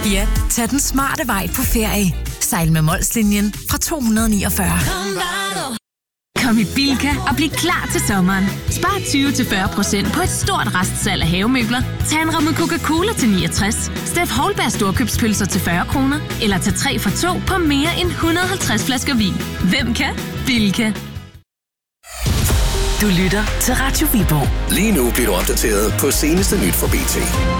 Ja, tag den smarte vej på ferie. Sejl med Molslinjen fra 249. Kom i Bilka og bliv klar til sommeren. Spar 20-40% på et stort restsalg af havemøbler. Tag en ramme Coca-Cola til 69. Steff Holberg storkøbspølser til 40 kroner. Eller tag 3 for 2 på mere end 150 flasker vin. Hvem kan? Bilka. Du lytter til Radio Viborg. Lige nu bliver du opdateret på seneste nyt fra BT.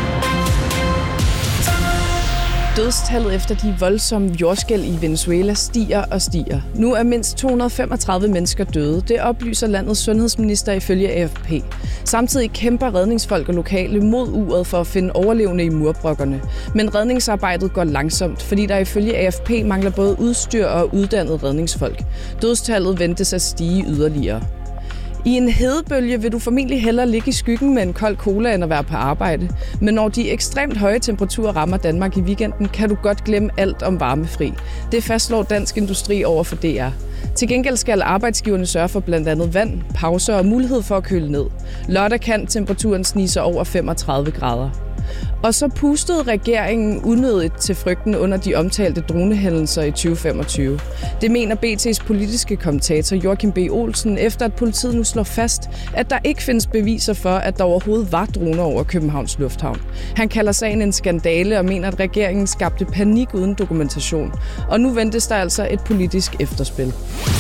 Dødstallet efter de voldsomme jordskælv i Venezuela stiger og stiger. Nu er mindst 235 mennesker døde. Det oplyser landets sundhedsminister ifølge AFP. Samtidig kæmper redningsfolk og lokale mod uret for at finde overlevende i murbrokkerne. Men redningsarbejdet går langsomt, fordi der ifølge AFP mangler både udstyr og uddannede redningsfolk. Dødstallet ventes at stige yderligere. I en hedebølge vil du formentlig hellere ligge i skyggen med en kold cola end at være på arbejde. Men når de ekstremt høje temperaturer rammer Danmark i weekenden, kan du godt glemme alt om varmefri. Det fastslår Dansk Industri over for DR. Til gengæld skal arbejdsgiverne sørge for blandt andet vand, pauser og mulighed for at køle ned. Lørdag kan temperaturen snige sig over 35 grader. Og så pustede regeringen unødigt til frygten under de omtalte dronehændelser i 2025. Det mener BT's politiske kommentator Joachim B. Olsen, efter at politiet nu slår fast, at der ikke findes beviser for, at der overhovedet var droner over Københavns Lufthavn. Han kalder sagen en skandale og mener, at regeringen skabte panik uden dokumentation. Og nu ventes der altså et politisk efterspil.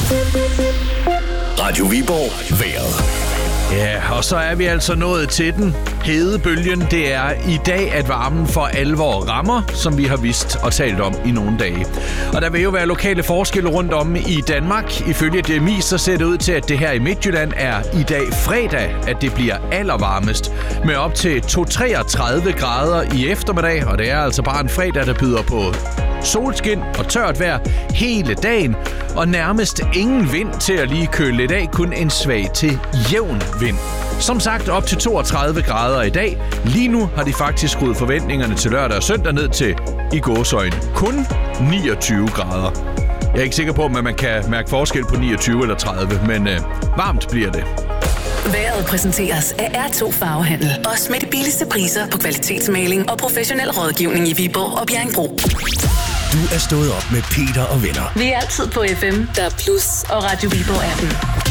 Radio Viborg. Vejret. Ja, og så er vi altså nået til den. Hedebølgen, det er i dag, at varmen for alvor rammer, som vi har vidst og talt om i nogle dage. Og der vil jo være lokale forskelle rundt om i Danmark. Ifølge DMI så ser det ud til, at det her i Midtjylland er i dag fredag, at det bliver allervarmest. Med op til 2-33 grader i eftermiddag, og det er altså bare en fredag, der byder på solskin og tørt vejr hele dagen, og nærmest ingen vind til at lige køle lidt af, kun en svag til jævn vind. Som sagt op til 32 grader i dag. Lige nu har de faktisk skruet forventningerne til lørdag og søndag ned til, i gåseøjne, kun 29 grader. Jeg er ikke sikker på, at man kan mærke forskel på 29 eller 30, men varmt bliver det. Vejret præsenteres af R2 Farvehandel. Også med de billigste priser på kvalitetsmaling og professionel rådgivning i Viborg og Bjerringbro. Du er stået op med Peter og venner. Vi er altid på FM, der er Plus og Radio Viborg appen.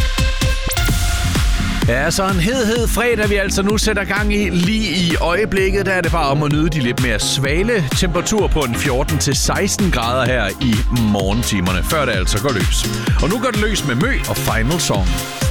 Ja, så en hed fredag, vi altså nu sætter gang i lige i øjeblikket. Der er det bare om at nyde de lidt mere svale temperatur på en 14-16 grader her i morgentimerne, før det altså går løs. Og nu går det løs med Mø og Final Song.